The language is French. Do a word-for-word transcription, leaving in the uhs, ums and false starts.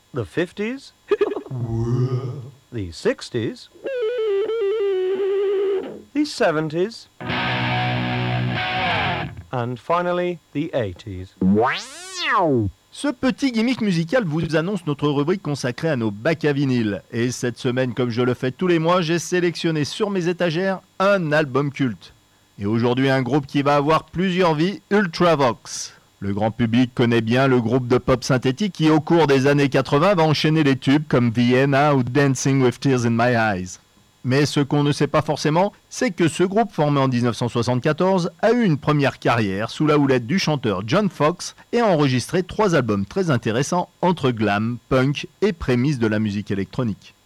the fifties, the sixties, the seventies, and finally the eighties. Ce petit gimmick musical vous annonce notre rubrique consacrée à nos bacs à vinyle. Et cette semaine, comme je le fais tous les mois, j'ai sélectionné sur mes étagères un album culte. Et aujourd'hui, un groupe qui va avoir plusieurs vies, Ultravox. Le grand public connaît bien le groupe de pop synthétique qui, au cours des années quatre-veints, va enchaîner les tubes comme Vienna ou Dancing with Tears in My Eyes. Mais ce qu'on ne sait pas forcément, c'est que ce groupe formé en dix-neuf cent soixante-quatorze a eu une première carrière sous la houlette du chanteur John Foxx et a enregistré trois albums très intéressants entre glam, punk et prémices de la musique électronique.